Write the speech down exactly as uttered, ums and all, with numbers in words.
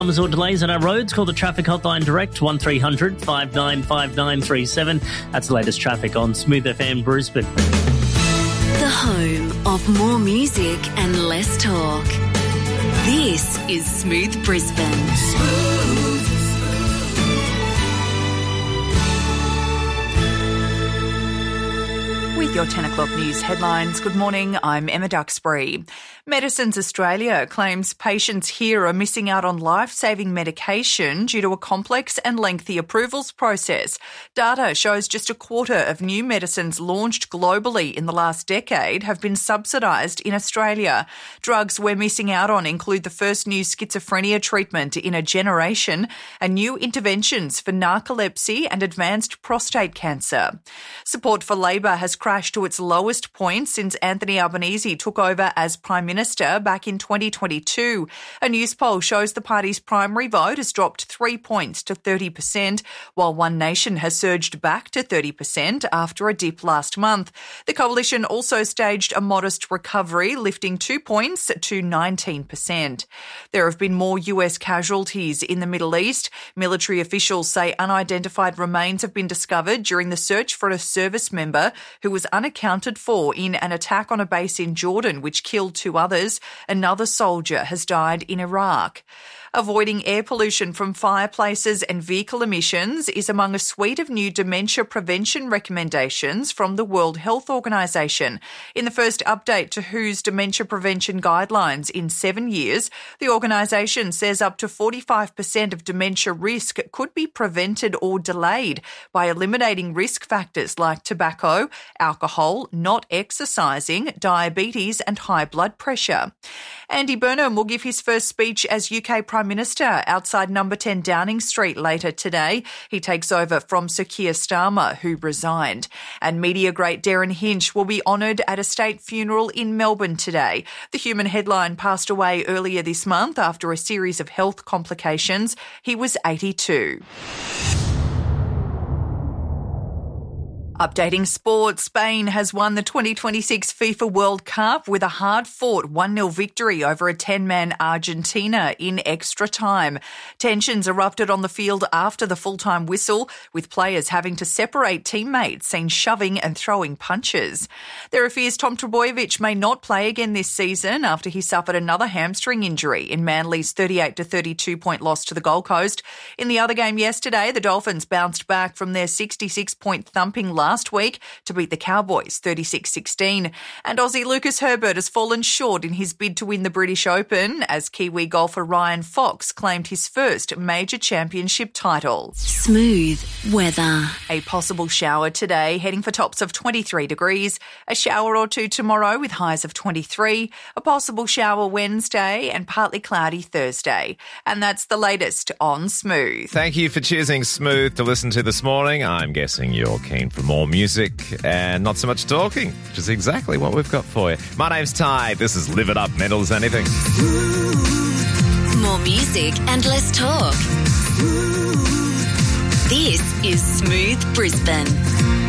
Or delays on our roads, call the traffic hotline direct one three hundred five nine five nine three seven. That's the latest traffic on Smooth F M Brisbane. The home of more music and less talk. This is Smooth Brisbane. Smooth. With your ten o'clock news headlines, good morning, I'm Emma Duxbury. Medicines Australia claims patients here are missing out on life-saving medication due to a complex and lengthy approvals process. Data shows just a quarter of new medicines launched globally in the last decade have been subsidised in Australia. Drugs we're missing out on include the first new schizophrenia treatment in a generation and new interventions for narcolepsy and advanced prostate cancer. Support for Labor has crashed to its lowest point since Anthony Albanese took over as Prime Minister back in twenty twenty-two. A news poll shows the party's primary vote has dropped three points to thirty percent, while One Nation has surged back to thirty percent after a dip last month. The coalition also staged a modest recovery, lifting two points to nineteen percent. There have been more U S casualties in the Middle East. Military officials say unidentified remains have been discovered during the search for a service member who was unaccounted for in an attack on a base in Jordan, which killed two others. Another soldier has died in Iraq. Avoiding air pollution from fireplaces and vehicle emissions is among a suite of new dementia prevention recommendations from the World Health Organization. In the first update to W H O's dementia prevention guidelines in seven years, the organisation says up to forty-five percent of dementia risk could be prevented or delayed by eliminating risk factors like tobacco, alcohol, not exercising, diabetes and high blood pressure. Andy Burnham will give his first speech as U K Prime Minister outside number ten Downing Street later today. He takes over from Sir Keir Starmer, who resigned. And media great Darren Hinch will be honoured at a state funeral in Melbourne today. The Human headline passed away earlier this month after a series of health complications. He was eighty-two. Updating sport, Spain has won the twenty twenty-six FIFA World Cup with a hard-fought one nil victory over a ten-man Argentina in extra time. Tensions erupted on the field after the full-time whistle, with players having to separate teammates, seen shoving and throwing punches. There are fears Tom Trbojevic may not play again this season after he suffered another hamstring injury in Manly's thirty-eight to thirty-two point loss to the Gold Coast. In the other game yesterday, the Dolphins bounced back from their sixty-six point thumping last Last week to beat the Cowboys thirty-six sixteen. And Aussie Lucas Herbert has fallen short in his bid to win the British Open as Kiwi golfer Ryan Fox claimed his first major championship title. Smooth weather. A possible shower today, heading for tops of twenty-three degrees. A shower or two tomorrow with highs of twenty-three. A possible shower Wednesday and partly cloudy Thursday. And that's the latest on Smooth. Thank you for choosing Smooth to listen to this morning. I'm guessing you're keen for more music and not so much talking, which is exactly what we've got for you. My name's Ty. This is Live It Up, Mental as Anything. More music and less talk. This is Smooth Brisbane.